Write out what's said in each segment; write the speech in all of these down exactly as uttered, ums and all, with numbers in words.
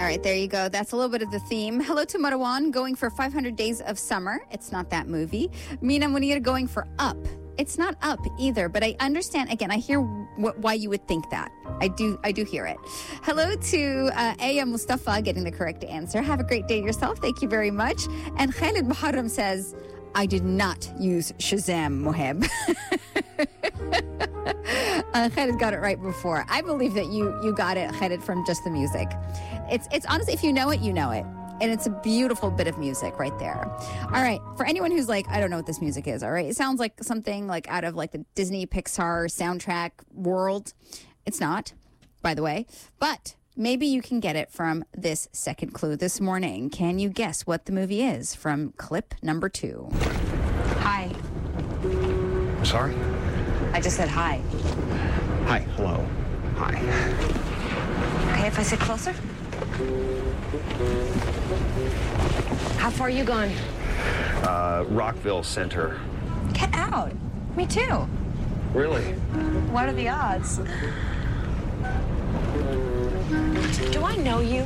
All right, there you go. That's a little bit of the theme. Hello to Marwan, going for five hundred Days of Summer. It's not that movie. Mina Munir going for Up. It's not Up either, but I understand. Again, I hear wh- why you would think that. I do I do hear it. Hello to uh, Aya Mustafa getting the correct answer. Have a great day yourself. Thank you very much. And Khalid Muharram says, I did not use Shazam, Moheb. uh, Khalid got it right before. I believe that you you got it, Khalid, from just the music. It's it's honestly, if you know it, you know it. And it's a beautiful bit of music right there. All right. For anyone who's like, I don't know what this music is, all right? It sounds like something like out of like the Disney Pixar soundtrack world. It's not, by the way. But maybe you can get it from this second clue this morning. Can you guess what the movie is from clip number two? Hi. Sorry? I just said hi. Hi. Hello. Hi. Okay, if I sit closer? How far are you going? Uh, Rockville Center. Get out. Me too. Really? What are the odds? Do I know you?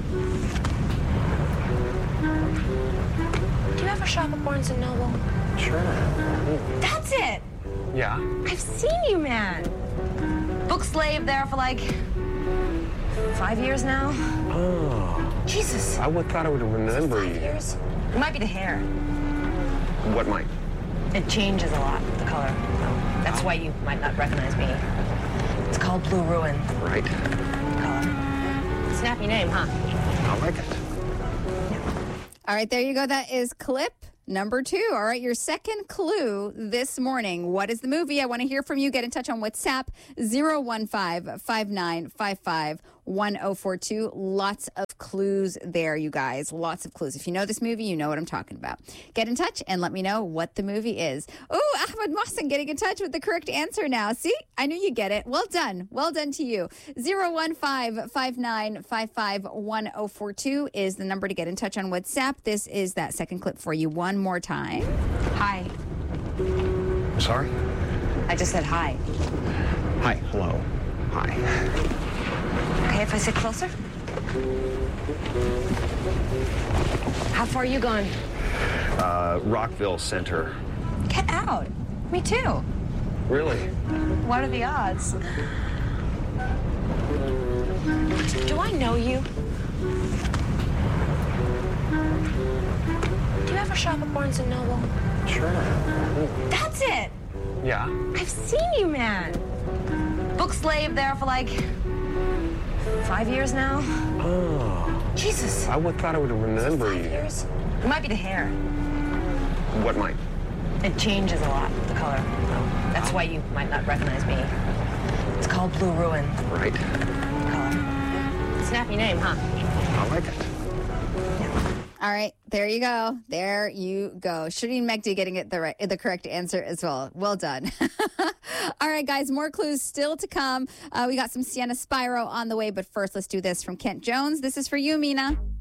Do you ever shop at Barnes and Noble? Sure. That's it. Yeah? I've seen you, man. Book slave there for like five years now. Oh. Jesus. I would thought I would remember Five you. years? It might be the hair. What might? It changes a lot, the color. That's why you might not recognize me. It's called Blue Ruin. Right. Color. Snappy name, huh? I like it. All right, there you go. That is clip number two. All right, your second clue this morning. What is the movie? I want to hear from you. Get in touch on WhatsApp, zero one five, five nine five five, one zero four two. Lots of clues there, you guys. Lots of clues. If you know this movie, you know what I'm talking about. Get in touch and let me know what the movie is. Oh, Ahmed Mohsen getting in touch with the correct answer now. See? I knew you get it. Well done. Well done to you. zero one five, five nine five five, one zero four two is the number to get in touch on WhatsApp. This is that second clip for you one more time. Hi. Sorry? I just said hi. Hi. Hello. Hi. Okay, if I sit closer? How far are you going? Uh, Rockville Center. Get out. Me too. Really? What are the odds? Do I know you? Do you ever shop at Barnes and Noble? Sure. That's it. Yeah? I've seen you, man. Book slave there for like five years now. Oh. Jesus. I would thought I would remember Five you. years? It might be the hair. What might? It changes a lot, the color. That's why you might not recognize me. It's called Blue Ruin. Right. Color. Snappy name, huh? I like it. All right, there you go. There you go. Shireen Mekdi getting it the right, the correct answer as well. Well done. All right, guys, more clues still to come. Uh, we got some Sienna Spyro on the way, but first, let's do this from Kent Jones. This is for you, Mina.